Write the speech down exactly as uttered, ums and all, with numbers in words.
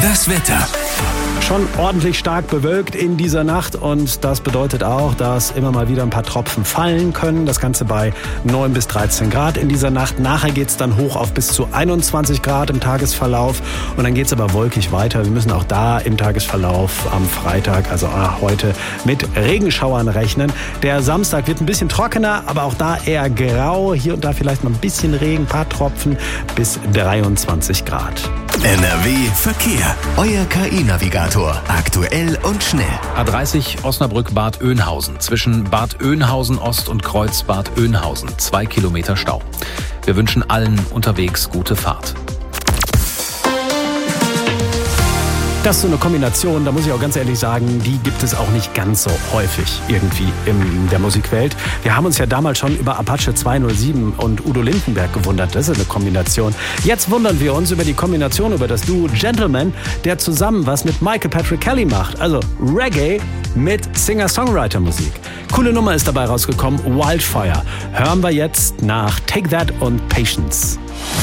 Das Wetter. Schon ordentlich stark bewölkt in dieser Nacht und das bedeutet auch, dass immer mal wieder ein paar Tropfen fallen können. Das Ganze bei neun bis dreizehn Grad in dieser Nacht. Nachher geht es dann hoch auf bis zu einundzwanzig Grad im Tagesverlauf und dann geht es aber wolkig weiter. Wir müssen auch da im Tagesverlauf am Freitag, also heute, mit Regenschauern rechnen. Der Samstag wird ein bisschen trockener, aber auch da eher grau. Hier und da vielleicht mal ein bisschen Regen, ein paar Tropfen bis dreiundzwanzig Grad. N R W Verkehr. Euer K I-Navigator. Aktuell und schnell. A dreißig Osnabrück-Bad Oeynhausen. Zwischen Bad Oeynhausen Ost und Kreuz Bad Oeynhausen. Zwei Kilometer Stau. Wir wünschen allen unterwegs gute Fahrt. Das ist so eine Kombination, da muss ich auch ganz ehrlich sagen, die gibt es auch nicht ganz so häufig irgendwie in der Musikwelt. Wir haben uns ja damals schon über Apache zweihundertsieben und Udo Lindenberg gewundert. Das ist eine Kombination. Jetzt wundern wir uns über die Kombination, über das Duo Gentleman, der zusammen was mit Michael Patrick Kelly macht. Also Reggae mit Singer-Songwriter-Musik. Coole Nummer ist dabei rausgekommen, Wildfire. Hören wir jetzt nach Take That und Patience.